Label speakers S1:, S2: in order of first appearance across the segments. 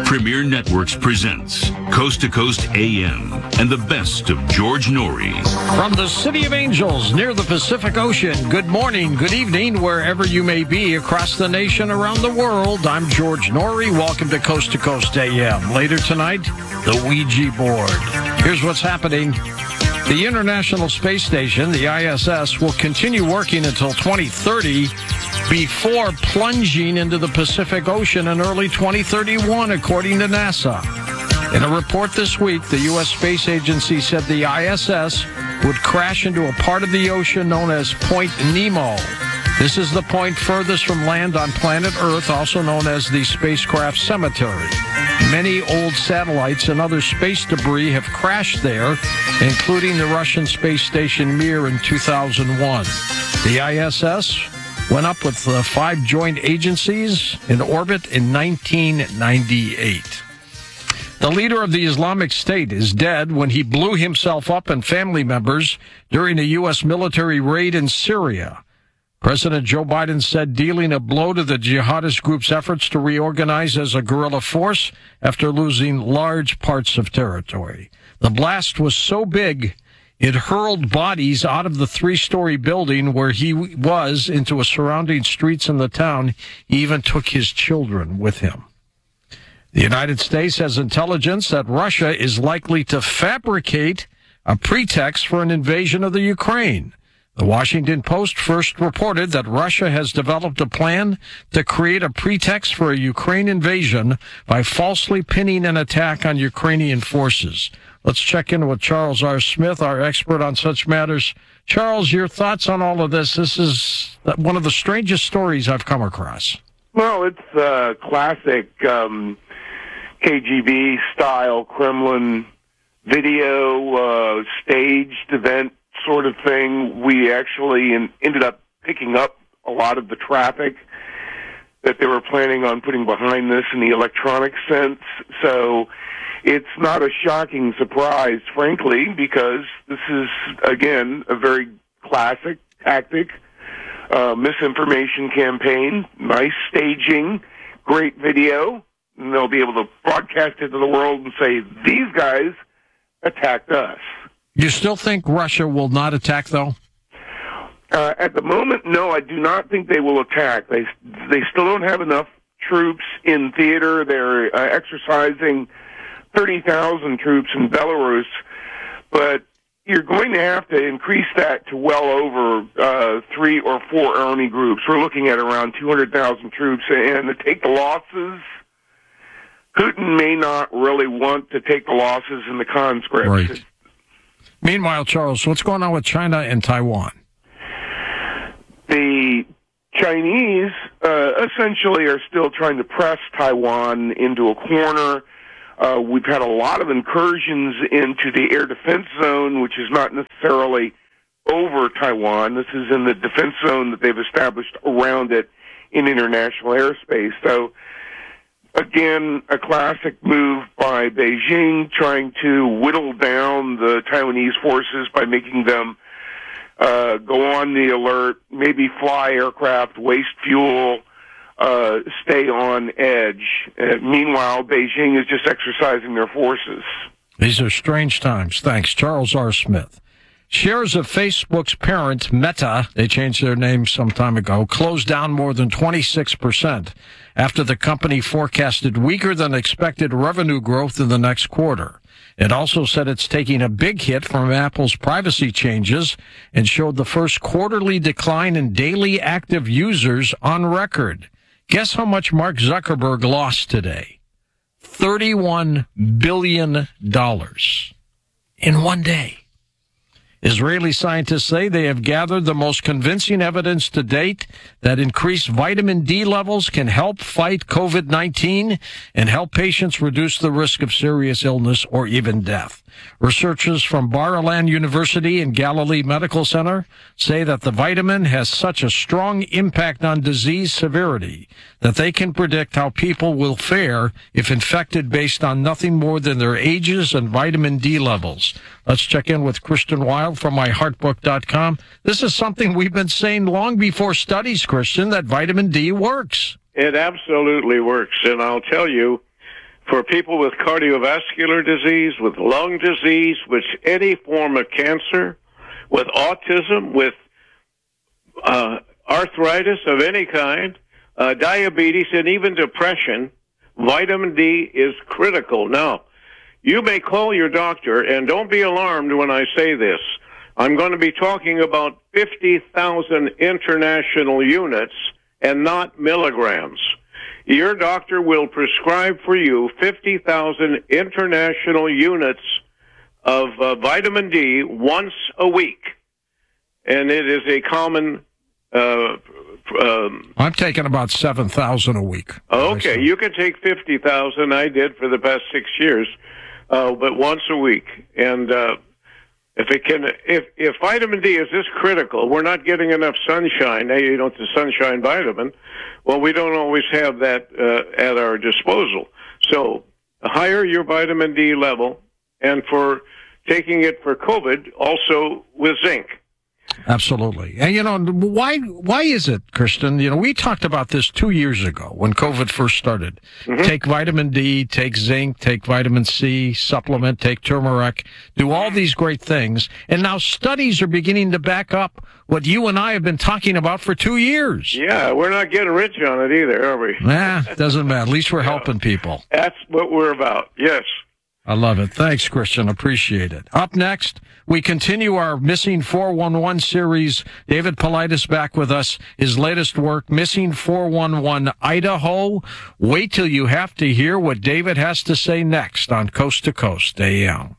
S1: Premier Networks presents Coast to Coast AM and the best of George Noory.
S2: From the City of Angels near the Pacific Ocean, good morning, good evening, wherever you may be across the nation, around the world. I'm George Noory. Welcome to Coast AM. Later tonight, the Ouija board. Here's what's happening. The International Space Station, the ISS, will continue working until 2030 before plunging into the Pacific Ocean in early 2031, according to NASA. In a report this week, the U.S. Space Agency said the ISS would crash into a part of the ocean known as Point Nemo. This is the point furthest from land on planet Earth, also known as the spacecraft cemetery. Many old satellites and other space debris have crashed there, including the Russian space station Mir in 2001. The ISS went up with 5 joint agencies in orbit in 1998. The leader of the Islamic State is dead when he blew himself up and family members during a U.S. military raid in Syria. President Joe Biden said dealing a blow to the jihadist group's efforts to reorganize as a guerrilla force after losing large parts of territory. The blast was so big, it hurled bodies out of the 3-story building where he was into surrounding streets in the town. He even took his children with him. The United States has intelligence that Russia is likely to fabricate a pretext for an invasion of the Ukraine. The Washington Post first reported that Russia has developed a plan to create a pretext for a Ukraine invasion by falsely pinning an attack on Ukrainian forces. Let's check in with Charles R. Smith, our expert on such matters. Charles, your thoughts on all of this? This is one of the strangest stories I've come across.
S3: Well, it's a classic KGB-style Kremlin video, staged event sort of thing. We actually ended up picking up a lot of the traffic that they were planning on putting behind this in the electronic sense. So it's not a shocking surprise, frankly, because this is, again, a very classic tactic, misinformation campaign, nice staging, great video, and they'll be able to broadcast it to the world and say, these guys attacked us.
S2: You still think Russia will not attack, though?
S3: At the moment, no, I do not think they will attack. They still don't have enough troops in theater. They're exercising 30,000 troops in Belarus, but you're going to have to increase that to well over 3 or 4 army groups. We're looking at around 200,000 troops, and to take the losses, Putin may not really want to take the losses in the conscripts.
S2: Right. Meanwhile, Charles, what's going on with China and Taiwan?
S3: The Chinese essentially are still trying to press Taiwan into a corner. We've had a lot of incursions into the air defense zone, which is not necessarily over Taiwan. This is in the defense zone that they've established around it in international airspace. So, again, a classic move by Beijing, trying to whittle down the Taiwanese forces by making them go on the alert, maybe fly aircraft, waste fuel, stay on edge. Meanwhile, Beijing is just exercising their forces.
S2: These are strange times. Thanks. Charles R. Smith. Shares of Facebook's parent, Meta, they changed their name some time ago, closed down more than 26% after the company forecasted weaker than expected revenue growth in the next quarter. It also said it's taking a big hit from Apple's privacy changes and showed the first quarterly decline in daily active users on record. Guess how much Mark Zuckerberg lost today? $31 billion in one day. Israeli scientists say they have gathered the most convincing evidence to date that increased vitamin D levels can help fight COVID-19 and help patients reduce the risk of serious illness or even death. Researchers from Bar-Ilan University and Galilee Medical Center say that the vitamin has such a strong impact on disease severity that they can predict how people will fare if infected based on nothing more than their ages and vitamin D levels. Let's check in with Kristen Wild from myheartbook.com. This is something we've been saying long before studies, Kristen, that vitamin D works.
S4: It absolutely works. And I'll tell you, for people with cardiovascular disease, with lung disease, with any form of cancer, with autism, with arthritis of any kind, diabetes, and even depression. Vitamin D is critical. Now, you may call your doctor, and don't be alarmed when I say this. I'm going to be talking about 50,000 international units and not milligrams. Your doctor will prescribe for you 50,000 international units of vitamin D once a week. And it is a common...
S2: I'm taking about 7,000 a week.
S4: Okay, you can take 50,000. I did for the past 6 years, but once a week. And if vitamin D is this critical, we're not getting enough sunshine. Hey, the sunshine vitamin. Well, we don't always have that at our disposal. So higher your vitamin D level, and for taking it for COVID, also with zinc.
S2: Absolutely. And, why is it, Kristen? We talked about this 2 years ago when COVID first started. Mm-hmm. Take vitamin D, take zinc, take vitamin C, supplement, take turmeric, do all these great things. And now studies are beginning to back up what you and I have been talking about for 2 years.
S4: Yeah, we're not getting rich on it either, are we?
S2: Doesn't matter. At least we're helping people.
S4: That's what we're about, yes.
S2: I love it. Thanks, Christian. Appreciate it. Up next, we continue our Missing 411 series. David Paulides back with us. His latest work, Missing 411 Idaho. Wait till you have to hear what David has to say next on Coast to Coast AM.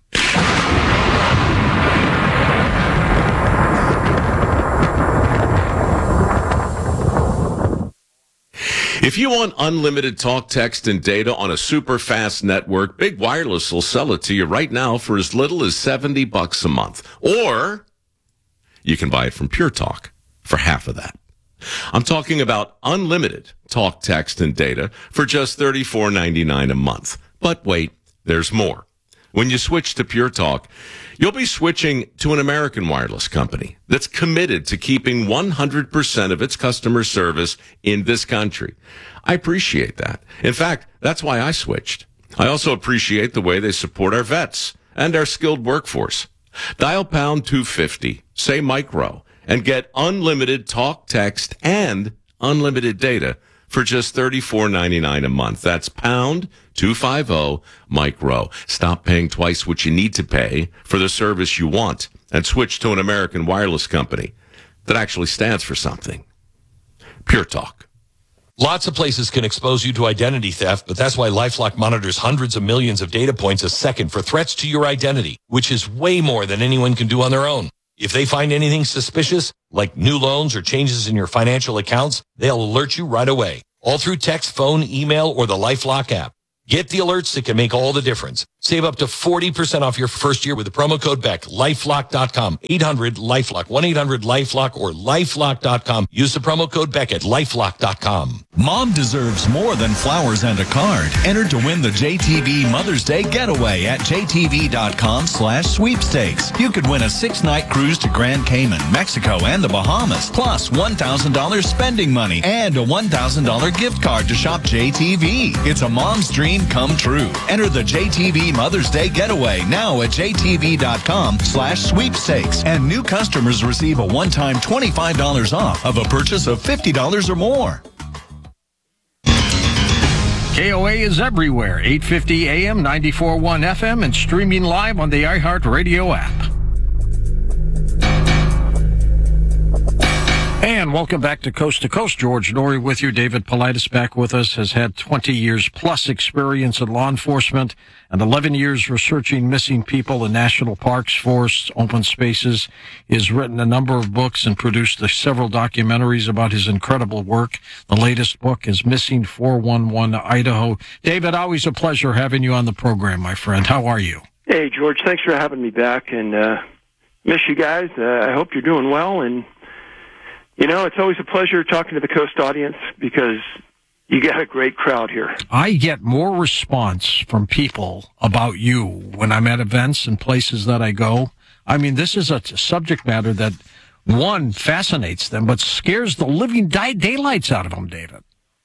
S5: If you want unlimited talk, text, and data on a super fast network, Big Wireless will sell it to you right now for as little as $70 a month. Or you can buy it from Pure Talk for half of that. I'm talking about unlimited talk, text, and data for just $34.99 a month. But wait, there's more. When you switch to Pure Talk, you'll be switching to an American wireless company that's committed to keeping 100% of its customer service in this country. I appreciate that. In fact, that's why I switched. I also appreciate the way they support our vets and our skilled workforce. Dial pound 250, say micro, and get unlimited talk, text, and unlimited data for just $34.99 a month. That's pound 250 micro. Stop paying twice what you need to pay for the service you want and switch to an American wireless company that actually stands for something. Pure Talk.
S6: Lots of places can expose you to identity theft, but that's why LifeLock monitors hundreds of millions of data points a second for threats to your identity, which is way more than anyone can do on their own. If they find anything suspicious, like new loans or changes in your financial accounts, they'll alert you right away, all through text, phone, email, or the LifeLock app. Get the alerts that can make all the difference. Save up to 40% off your first year with the promo code BECK. LifeLock.com. 800-LifeLock. 1-800-LifeLock or LifeLock.com. Use the promo code BECK at LifeLock.com.
S7: Mom deserves more than flowers and a card. Enter to win the JTV Mother's Day Getaway at JTV.com/sweepstakes. You could win a 6-night cruise to Grand Cayman, Mexico, and the Bahamas, plus $1,000 spending money and a $1,000 gift card to shop JTV. It's a mom's dream come true. Enter the JTV Mother's Day Getaway now at JTV.com/sweepstakes. And new customers receive a one-time $25 off of a purchase of $50 or more.
S2: KOA is everywhere, 850 AM, 94.1 FM, and streaming live on the iHeartRadio app. And welcome back to Coast. George Noory with you. David Paulides back with us, has had 20 years plus experience in law enforcement and 11 years researching missing people in national parks, forests, open spaces. He has written a number of books and produced several documentaries about his incredible work. The latest book is Missing 411 Idaho. David, always a pleasure having you on the program, my friend. How are you?
S8: Hey, George. Thanks for having me back, and miss you guys. I hope you're doing well, and it's always a pleasure talking to the Coast audience because you got a great crowd here. I
S2: get more response from people about you when I'm at events and places that I go. I mean, this is a subject matter that, one, fascinates them, but scares the living daylights out of them, David.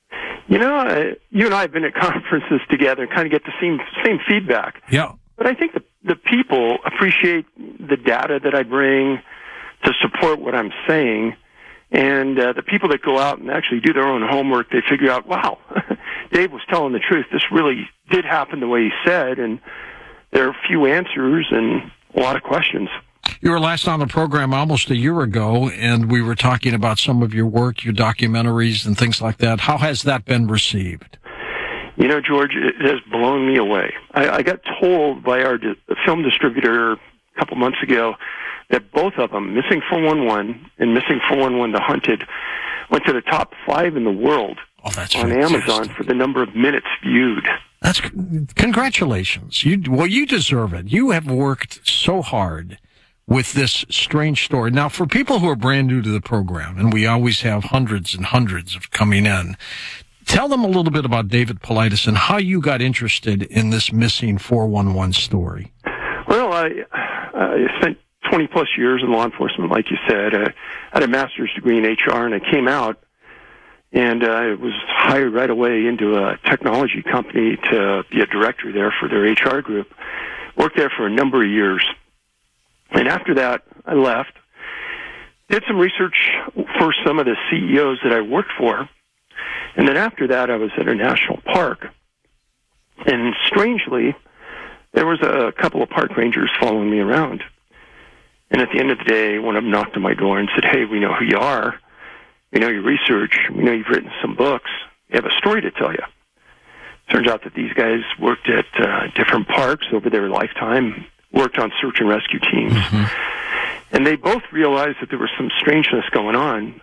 S8: You know, you and I have been at conferences together and kind of get the same feedback.
S2: Yeah.
S8: But I think the people appreciate the data that I bring to support what I'm saying. And the people that go out and actually do their own homework, they figure out, wow, Dave was telling the truth. This really did happen the way he said. And there are a few answers and a lot of questions.
S2: You were last on the program almost a year ago, and we were talking about some of your work, your documentaries and things like that. How has that been received?
S8: You know, George, it has blown me away. I got told by our film distributor a couple months ago that both of them, Missing 411 and Missing 411 The Hunted, went to the top 5 in the world on Amazon for the number of minutes viewed.
S2: That's congratulations. You deserve it. You have worked so hard with this strange story. Now, for people who are brand new to the program, and we always have hundreds and hundreds of coming in, tell them a little bit about David Paulides and how you got interested in this Missing 411 story.
S8: Well, I spent 20-plus years in law enforcement, like you said. I had a master's degree in HR, and I came out, and I was hired right away into a technology company to be a director there for their HR group. Worked there for a number of years. And after that, I left, did some research for some of the CEOs that I worked for, and then after that, I was at a national park. And strangely, there was a couple of park rangers following me around. And at the end of the day, one of them knocked on my door and said, hey, we know who you are. We know your research. We know you've written some books. We have a story to tell you. Turns out that these guys worked at different parks over their lifetime, worked on search and rescue teams. Mm-hmm. And they both realized that there was some strangeness going on,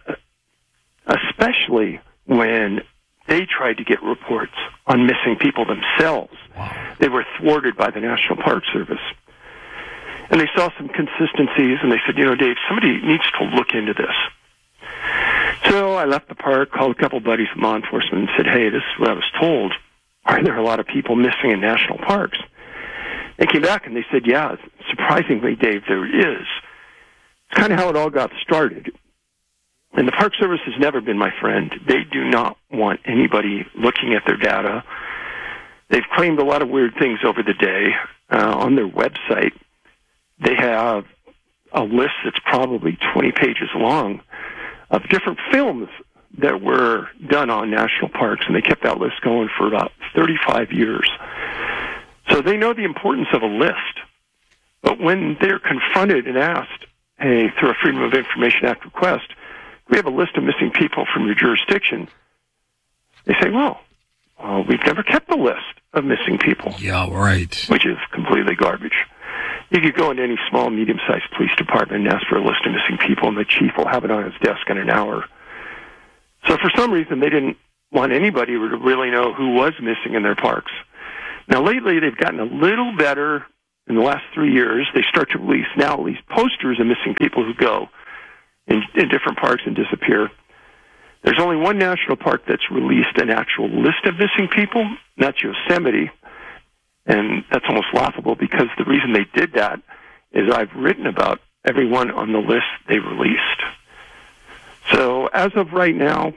S8: especially when they tried to get reports on missing people themselves. Wow. They were thwarted by the National Park Service. And they saw some consistencies, and they said, you know, Dave, somebody needs to look into this. So I left the park, called a couple buddies from law enforcement, and said, hey, this is what I was told. Are there a lot of people missing in national parks? They came back and they said, yeah, surprisingly, Dave, there is. It's kind of how it all got started. And the Park Service has never been my friend. They do not want anybody looking at their data. They've claimed a lot of weird things over the day. On their website, they have a list that's probably 20 pages long of different films that were done on national parks, and they kept that list going for about 35 years. So they know the importance of a list. But when they're confronted and asked, hey, through a Freedom of Information Act request, we have a list of missing people from your jurisdiction, they say, well, we've never kept a list of missing people.
S2: Yeah, right.
S8: Which is completely garbage. You could go into any small, medium-sized police department and ask for a list of missing people, and the chief will have it on his desk in an hour. So for some reason, they didn't want anybody to really know who was missing in their parks. Now, lately, they've gotten a little better in the last 3 years. They start to release now at least posters of missing people who go in different parks and disappear. There's only one national park that's released an actual list of missing people, and that's Yosemite. And that's almost laughable because the reason they did that is I've written about everyone on the list they released. So as of right now,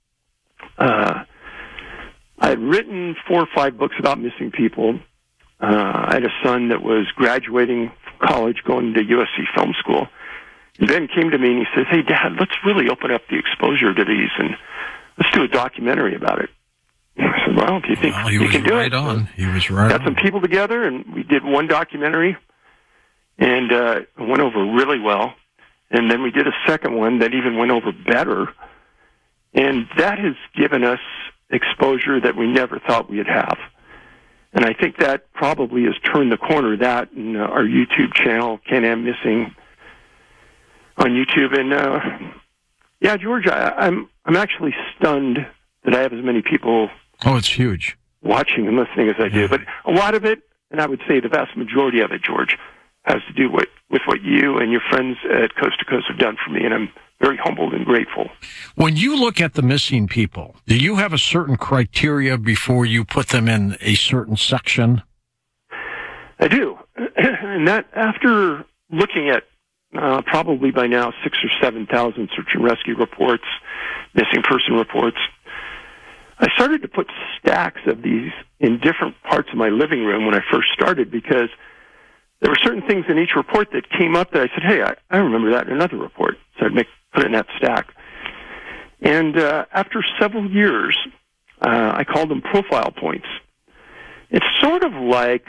S8: I've written 4 or 5 books about missing people. I had a son that was graduating from college, going to USC Film School. He then came to me and he says, hey, Dad, let's really open up the exposure to these and let's do a documentary about it. And I said, well, do you think you can do it?
S2: He was right on.
S8: Got some people together, and we did one documentary, and it went over really well. And then we did a second one that even went over better. And that has given us exposure that we never thought we'd have. And I think that probably has turned the corner, that and our YouTube channel, Can-Am Missing, on YouTube. And, yeah, George, I'm actually stunned that I have as many people
S2: it's huge.
S8: watching and listening as I do. But a lot of it, and I would say the vast majority of it, George, has to do with what you and your friends at Coast to Coast have done for me, and I'm very humbled and grateful.
S2: When you look at the missing people, do you have a certain criteria before you put them in a certain section?
S8: I do. And that, after looking at probably by now 6,000 or 7,000 search and rescue reports, missing person reports, I started to put stacks of these in different parts of my living room when I first started because there were certain things in each report that came up that I said, hey, I remember that in another report. So I'd put it in that stack. And after several years, I called them profile points. It's sort of like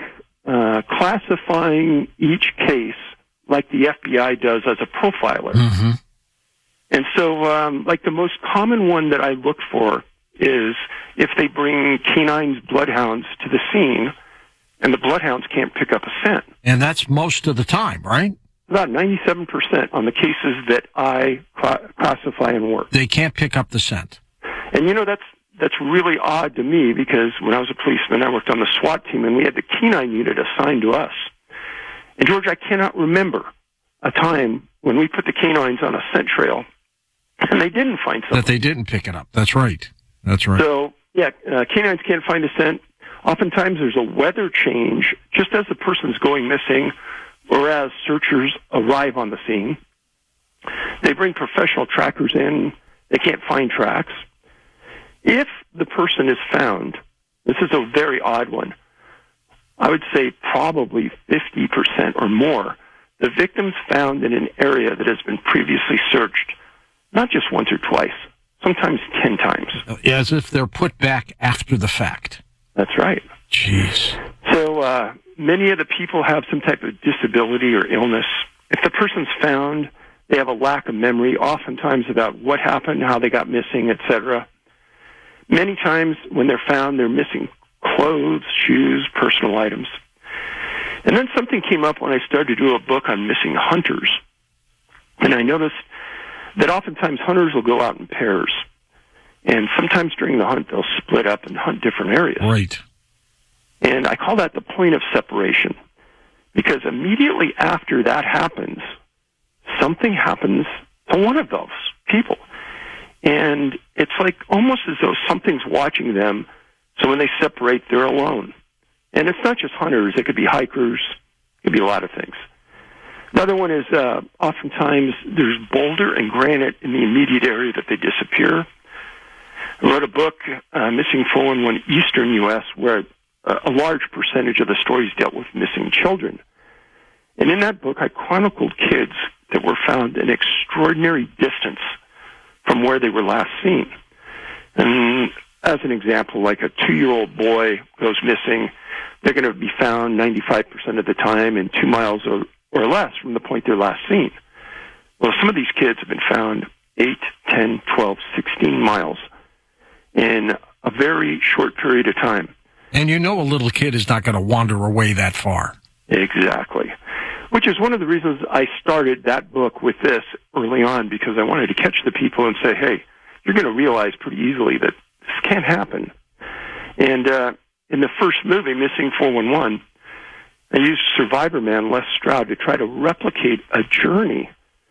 S8: classifying each case like the FBI does as a profiler.
S2: Mm-hmm.
S8: And so, like the most common one that I look for is if they bring canines, bloodhounds to the scene, and the bloodhounds can't pick up a scent.
S2: And that's most of the time, right?
S8: About 97% on the cases that I classify and work.
S2: They can't pick up the scent.
S8: And that's really odd to me because when I was a policeman, I worked on the SWAT team, and we had the canine unit assigned to us. And George, I cannot remember a time when we put the canines on a scent trail and they didn't find something.
S2: That they didn't pick it up. That's right. That's right.
S8: So, yeah, canines can't find a scent. Oftentimes there's a weather change just as the person's going missing or as searchers arrive on the scene. They bring professional trackers in. They can't find tracks. If the person is found, this is a very odd one, I would say probably 50% or more, the victim's found in an area that has been previously searched, not just once or twice, sometimes 10 times.
S2: As if they're put back after the fact.
S8: That's right.
S2: Jeez.
S8: So many of the people have some type of disability or illness. If the person's found, they have a lack of memory, oftentimes about what happened, how they got missing, etc. Many times when they're found, they're missing clothes, shoes, personal items. And then something came up when I started to do a book on missing hunters. And I noticed that oftentimes hunters will go out in pairs. And sometimes during the hunt, they'll split up and hunt different areas.
S2: Right.
S8: And I call that the point of separation. Because immediately after that happens, something happens to one of those people. And it's like almost as though something's watching them, so when they separate, they're alone. And it's not just hunters. It could be hikers. It could be a lot of things. Another one is oftentimes there's boulder and granite in the immediate area that they disappear. I wrote a book, Missing 411 Eastern U.S., where a large percentage of the stories dealt with missing children. And in that book, I chronicled kids that were found an extraordinary distance from where they were last seen. And as an example, like a 2-year-old boy goes missing, they're going to be found 95% of the time in 2 miles or less from the point they're last seen. Well, some of these kids have been found 8, 10, 12, 16 miles in a very short period of time.
S2: And you know a little kid is not going to wander away that far.
S8: Exactly. Which is one of the reasons I started that book with this early on, because I wanted to catch the people and say, hey, you're going to realize pretty easily that this can't happen. And in the first movie, Missing 411, I used survivor man Les Stroud to try to replicate a journey